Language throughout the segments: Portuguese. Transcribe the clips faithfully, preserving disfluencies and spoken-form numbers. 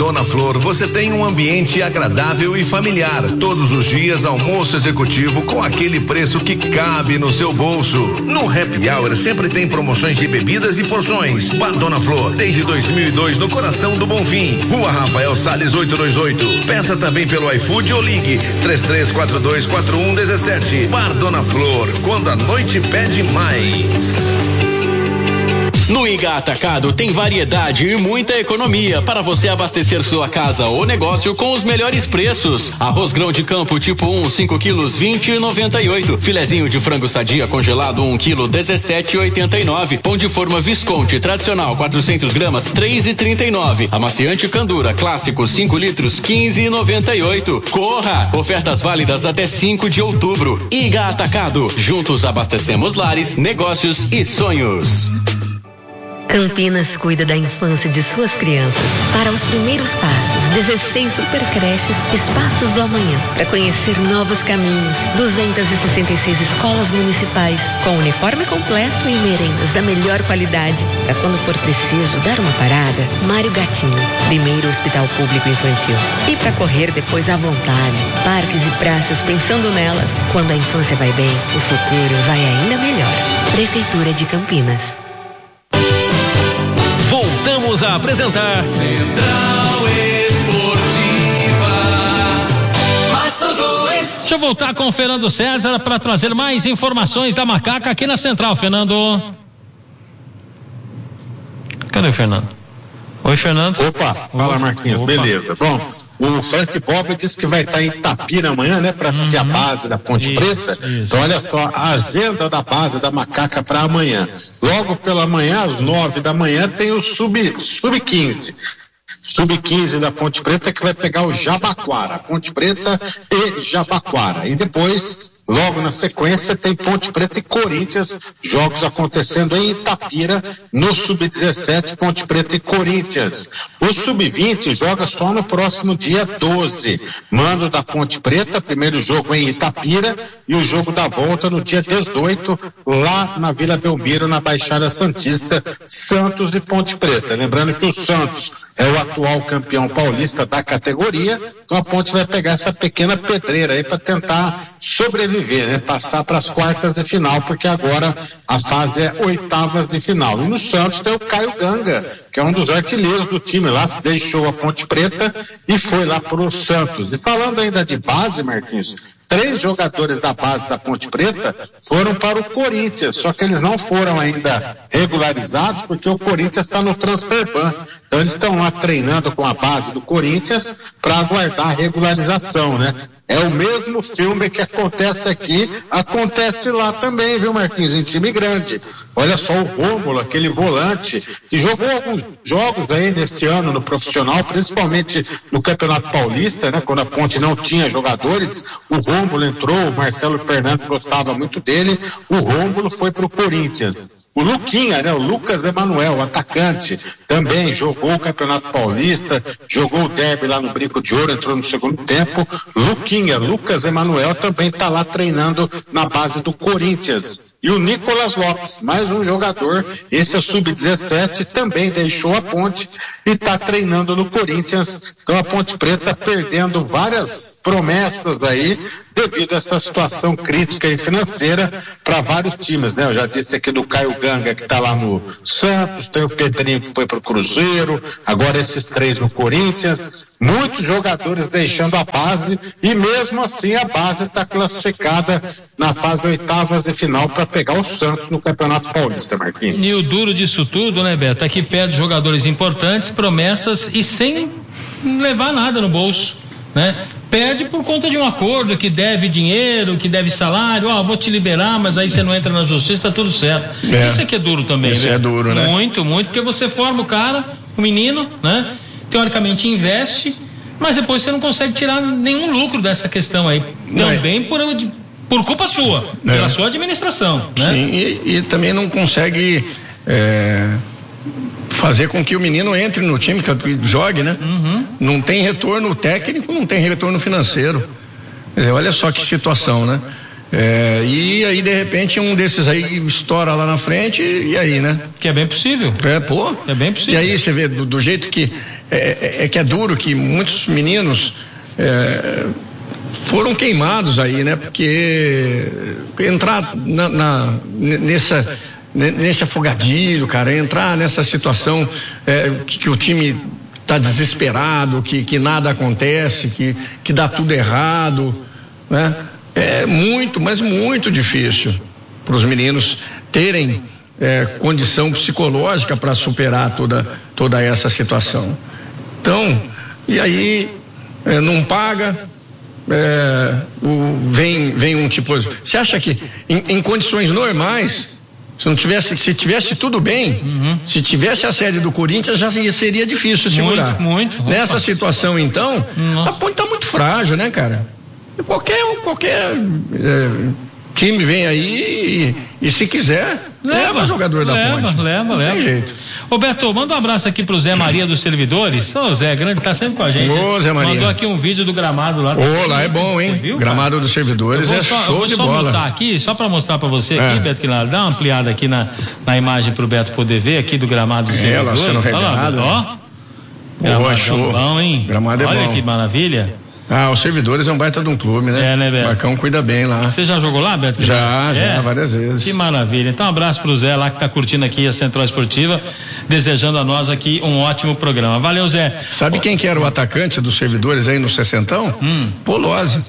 Dona Flor, você tem um ambiente agradável e familiar. Todos os dias, almoço executivo com aquele preço que cabe no seu bolso. No Happy Hour sempre tem promoções de bebidas e porções. Bar Dona Flor, desde dois mil e dois, no coração do Bonfim. Rua Rafael Salles oitocentos e vinte e oito. Peça também pelo iFood ou ligue três três quatro dois quatro um um sete. Bar Dona Flor, quando a noite pede mais. No Iga Atacado tem variedade e muita economia para você abastecer sua casa ou negócio com os melhores preços. Arroz grão de campo tipo um, cinco quilos, vinte e noventa e oito. Filezinho de frango sadia congelado um quilo, dezessete e oitenta e nove. Pão de forma Visconti tradicional quatrocentos gramas, três e trinta e nove. Amaciante Candura clássico cinco litros, quinze e noventa e oito. Corra! Ofertas válidas até cinco de outubro. Iga Atacado. Juntos abastecemos lares, negócios e sonhos. Campinas cuida da infância de suas crianças. Para os primeiros passos, dezesseis super creches, espaços do amanhã. Para conhecer novos caminhos, duzentas e sessenta e seis escolas municipais, com uniforme completo e merendas da melhor qualidade. Para quando for preciso dar uma parada, Mário Gatinho, primeiro hospital público infantil. E para correr depois à vontade, parques e praças pensando nelas. Quando a infância vai bem, o futuro vai ainda melhor. Prefeitura de Campinas. Voltamos a apresentar Central Esportiva Mato Grosso. Deixa eu voltar com o Fernando César para trazer mais informações da Macaca aqui na Central. Fernando, cadê o Fernando? Oi, Fernando. Opa, fala, Marquinhos. Opa. Beleza. Bom, o Frank Bob disse que vai estar em Itapira amanhã, né, para assistir uhum. a base da Ponte isso, Preta. Isso. Então, olha só, a agenda da base da Macaca para amanhã. Logo pela manhã, às nove da manhã, tem o sub, sub quinze. sub quinze da Ponte Preta que vai pegar o Jabaquara. Ponte Preta e Jabaquara. E depois, logo na sequência, tem Ponte Preta e Corinthians, jogos acontecendo em Itapira, no sub dezessete, Ponte Preta e Corinthians. O sub vinte joga só no próximo dia doze. Mando da Ponte Preta, primeiro jogo em Itapira, e o jogo da volta no dia dezoito, lá na Vila Belmiro, na Baixada Santista, Santos e Ponte Preta. Lembrando que o Santos é o atual campeão paulista da categoria, então a Ponte vai pegar essa pequena pedreira aí para tentar sobreviver, né? Passar para as quartas de final, porque agora a fase é oitavas de final. E no Santos tem o Caio Ganga, que é um dos artilheiros do time lá, se deixou a Ponte Preta e foi lá para o Santos. E falando ainda de base, Marquinhos, três jogadores da base da Ponte Preta foram para o Corinthians, só que eles não foram ainda regularizados porque o Corinthians está no transfer ban. Então eles estão lá treinando com a base do Corinthians para aguardar a regularização, né? É o mesmo filme que acontece aqui, acontece lá também, viu, Marquinhos? Em time grande. Olha só o Rômulo, aquele volante, que jogou alguns jogos aí neste ano no profissional, principalmente no Campeonato Paulista, né? Quando a Ponte não tinha jogadores, o Rômulo entrou, o Marcelo Fernandes gostava muito dele, o Rômulo foi pro Corinthians. O Luquinha, né? O Lucas Emanuel, atacante, também jogou o Campeonato Paulista, jogou o derby lá no Brinco de Ouro, entrou no segundo tempo. Luquinha, Lucas Emanuel também está lá treinando na base do Corinthians. E o Nicolas Lopes, mais um jogador, esse é o sub dezessete, também deixou a Ponte e está treinando no Corinthians. Então a Ponte Preta perdendo várias promessas aí, devido a essa situação crítica e financeira para vários times, né? Eu já disse aqui do Caio Ganga, que está lá no Santos, tem o Pedrinho que foi pro Cruzeiro, agora esses três no Corinthians, muitos jogadores deixando a base, e mesmo assim a base está classificada na fase de oitavas de final para pegar o Santos no Campeonato Paulista, Marquinhos. E o duro disso tudo, né, Beto, é que perde jogadores importantes, promessas e sem levar nada no bolso, né? Perde por conta de um acordo que deve dinheiro, que deve salário, ó, oh, vou te liberar, mas aí você não entra na justiça, tá tudo certo. É. Isso aqui é duro também, Isso Beto. é duro, né? Muito, muito, porque você forma o cara, o menino, né? Teoricamente investe, mas depois você não consegue tirar nenhum lucro dessa questão aí. Também por, por culpa sua, é. pela sua administração, né? Sim, e, e também não consegue é, fazer com que o menino entre no time, que jogue, né? Uhum. Não tem retorno técnico, não tem retorno financeiro. Quer dizer, olha só que situação, né? É, e aí, de repente, um desses aí estoura lá na frente, e aí, né? Que é bem possível. É, pô. É bem possível. E aí você vê, do, do jeito que, é, é, é que é duro que muitos meninos é, foram queimados aí, né? Porque entrar na, na, nessa, nesse afogadilho, cara, entrar nessa situação é, que, que o time está desesperado, que, que nada acontece, que, que dá tudo errado, né? É muito, mas muito difícil para os meninos terem é, condição psicológica para superar toda, toda essa situação. Então, e aí é, não paga, é, o, vem, vem um tipo. Você acha que em, em condições normais, se não tivesse, se tivesse tudo bem, uhum. se tivesse a sede do Corinthians, já seria difícil segurar. Muito, muito. Nessa situação, então, Nossa. a ponte está muito frágil, né, cara? Qualquer, qualquer é, time vem aí e, e se quiser, leva, leva jogador da leva, ponte. Leva, Não leva. tem jeito. Ô Beto, manda um abraço aqui pro Zé Maria dos Servidores. Ô Zé, grande, tá sempre com a gente. Ô Zé Maria. Mandou aqui um vídeo do gramado lá. Ô, lá é bom, hein? Viu, gramado dos Servidores é só, show de bola. Eu vou só botar aqui, só pra mostrar pra você aqui, é. Beto Quinalha, dá uma ampliada aqui na, na imagem pro Beto poder ver aqui do gramado dos é, Servidores. Sendo revelado, olha lá, ó. Gramado show. Bom, hein? Gramado é olha bom. que maravilha. Ah, os Servidores é um baita de um clube, né? É, né, Beto? O Marcão cuida bem lá. Você já jogou lá, Beto? Já, é? já, várias vezes. Que maravilha. Então, um abraço pro Zé lá que tá curtindo aqui a Central Esportiva, desejando a nós aqui um ótimo programa. Valeu, Zé. Sabe quem que era o atacante dos Servidores aí no sessentão? Hum. Polozzi.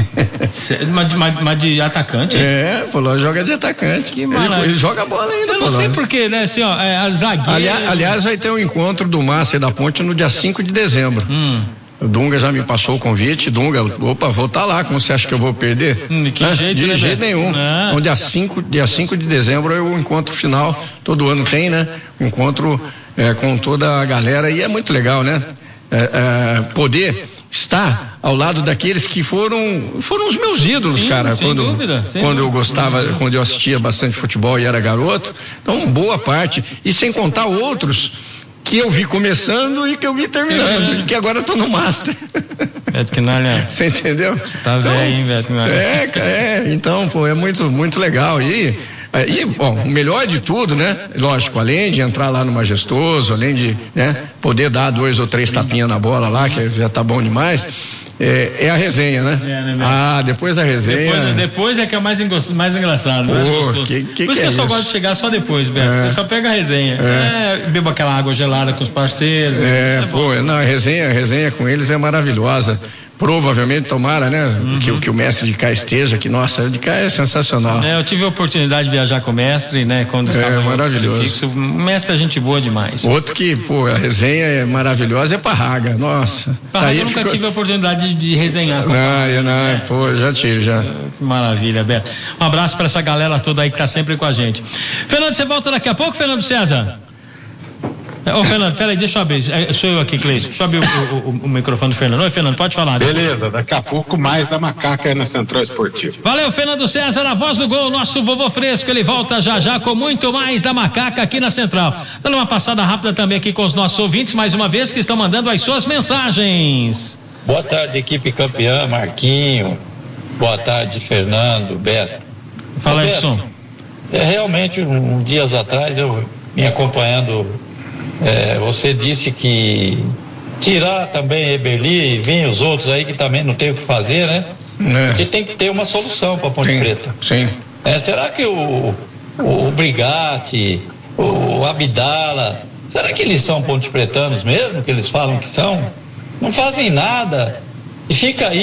mas, mas, mas de atacante? É, Polozzi joga de atacante. Que maravilha. Ele, ele joga bola ainda, Eu não Polozzi. sei porquê, né? Assim, ó, é, a zagueira... Aliás, aliás, vai ter um encontro do Márcio e da Ponte no dia cinco de dezembro. Hum. O Dunga já me passou o convite. Dunga, opa, vou estar tá lá. Como você acha que eu vou perder? De que ah, jeito, de né, jeito Beto? nenhum. Ah. Então, dia cinco, dia cinco de dezembro é o encontro final. Todo ano tem, né? Um encontro é, com toda a galera. E é muito legal, né? É, é, poder estar ao lado daqueles que foram foram os meus ídolos, Sim, cara. sem Quando, dúvida, sem quando dúvida. eu gostava, uhum. quando eu assistia bastante futebol e era garoto. Então, boa parte. E sem contar outros que eu vi começando e que eu vi terminando, é. e que agora estão no Master. Beto Quinalha. Você entendeu? Tá então, velho, hein, Beto Quinalha? É, é, então, pô, é muito, muito legal. E, e, bom, o melhor de tudo, né? Lógico, além de entrar lá no Majestoso, além de, né, poder dar dois ou três tapinhas na bola lá, que já tá bom demais. É, é a resenha, né? É, né ah, depois a resenha. Depois, depois é que é mais, engost... mais engraçado, né? Pô, que, que Por isso que, que eu é só isso? gosto de chegar só depois, Beto. É. Eu só pego a resenha. É. É, bebo aquela água gelada com os parceiros. É, é pô, não, a resenha, a resenha com eles é maravilhosa. Provavelmente, tomara, né? Uhum. Que, que o mestre de cá esteja, que nossa, de cá é sensacional. É, eu tive a oportunidade de viajar com o mestre, né? Quando estava é, maravilhoso. Fixo. O mestre é gente boa demais. Outro que, pô, a resenha é maravilhosa é Parraga, nossa. Parraga Aí eu nunca ficou... tive a oportunidade de, de resenhar com não, Parraga, eu não, né? Pô, já tive, já. Que maravilha, Beto. Um abraço para essa galera toda aí que tá sempre com a gente. Fernando, você volta daqui a pouco, Fernando César? Ô, Fernando, peraí, deixa eu abrir. É, sou eu aqui, Cleiton. Deixa eu abrir o, o, o microfone do Fernando. Oi, Fernando, pode falar. Beleza, daqui a pouco mais da Macaca aí na Central Esportiva. Valeu, Fernando César, a voz do gol, nosso vovô fresco. Ele volta já já com muito mais da Macaca aqui na Central. Dando uma passada rápida também aqui com os nossos ouvintes, mais uma vez, que estão mandando as suas mensagens. Boa tarde, equipe campeã, Marquinho. Boa tarde, Fernando, Beto. Fala, Ô, Edson. Beto, é, realmente, um, dias atrás, eu me acompanhando. É, você disse que tirar também Eberli e vir os outros aí que também não tem o que fazer, né? É. Porque tem que ter uma solução para Ponte sim, Preta. Sim. É, será que o, o, o Brigatti, o Abdala, será que eles são ponte pretanos mesmo? Que eles falam que são? Não fazem nada e fica aí.